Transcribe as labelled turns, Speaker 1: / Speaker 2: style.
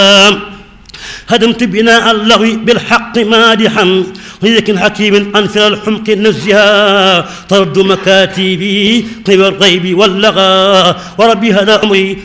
Speaker 1: هدمت بناء اللغو بالحق مادحا لكن حكيم أنفر الحمق نزها طرد مكاتبي طيب الغيب واللغى وربي هذا أمري